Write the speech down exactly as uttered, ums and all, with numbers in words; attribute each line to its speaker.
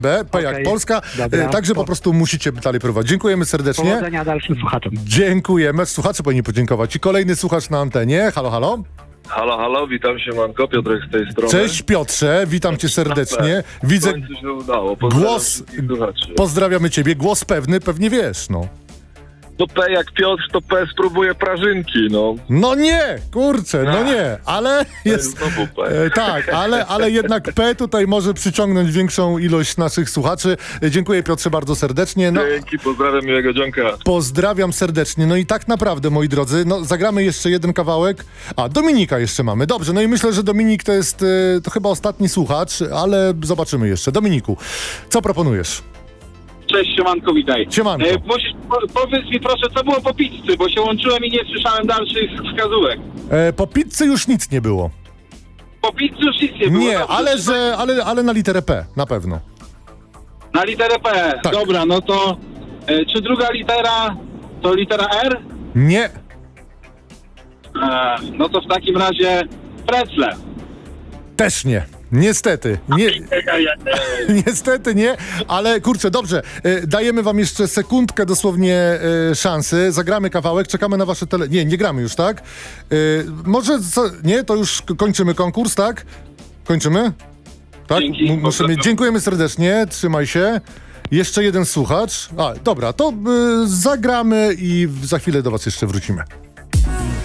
Speaker 1: B, P jak
Speaker 2: Okej,
Speaker 1: Polska,
Speaker 2: dobra.
Speaker 1: e, także po prostu musicie dalej prowadzić. Dziękujemy serdecznie.
Speaker 2: Powodzenia dalszym słuchaczom.
Speaker 1: Dziękujemy. Słuchacze powinni podziękować. I kolejny słuchacz na antenie. Halo, halo.
Speaker 3: Halo, halo, witam się, Manko, Piotrek z tej strony.
Speaker 1: Cześć Piotrze, witam cię serdecznie.
Speaker 3: W
Speaker 1: Widzę
Speaker 3: końcu się udało. Pozdrawiam
Speaker 1: głos,
Speaker 3: wszystkich słuchaczy.
Speaker 1: pozdrawiamy ciebie, głos pewny, pewnie wiesz, no.
Speaker 3: To P jak Piotr, to P spróbuje prażynki, no.
Speaker 1: No nie, kurczę, no nie, ale jest...
Speaker 3: Znowu P.
Speaker 1: E, tak, ale, ale jednak P tutaj może przyciągnąć większą ilość naszych słuchaczy. E, dziękuję Piotrze bardzo serdecznie. No,
Speaker 3: Dzięki, pozdrawiam, miłego dzionka.
Speaker 1: pozdrawiam serdecznie. No i tak naprawdę, moi drodzy, no zagramy jeszcze jeden kawałek. A, Dominika jeszcze mamy. Dobrze, no i myślę, że Dominik to jest e, to chyba ostatni słuchacz, ale zobaczymy jeszcze. Dominiku, co proponujesz?
Speaker 4: Cześć, siemanko, witaj.
Speaker 1: Siemanko.
Speaker 4: E, musisz, po, powiedz mi proszę, co było po pizzy, bo się łączyłem i nie słyszałem dalszych wskazówek.
Speaker 1: E, po pizzy już nic nie było.
Speaker 4: Po pizzy już nic nie było.
Speaker 1: Nie,
Speaker 4: Dobrze,
Speaker 1: ale,
Speaker 4: czy-
Speaker 1: że, ale, ale na literę P, na pewno.
Speaker 4: Na literę P.
Speaker 1: Tak.
Speaker 4: Dobra, no to e, czy druga litera to litera R?
Speaker 1: Nie.
Speaker 4: E, no to w takim razie precle.
Speaker 1: Też nie. Niestety. Nie, niestety nie, ale kurczę, dobrze. E, dajemy wam jeszcze sekundkę dosłownie e, szansy. Zagramy kawałek, czekamy na wasze tele... Nie, nie gramy już, tak? E, może... Co... Nie, to już k- kończymy konkurs, tak? Kończymy? Tak?
Speaker 4: Dzięki.
Speaker 1: M- musimy... Dziękujemy serdecznie, trzymaj się. Jeszcze jeden słuchacz. A, dobra, to e, zagramy i za chwilę do was jeszcze wrócimy.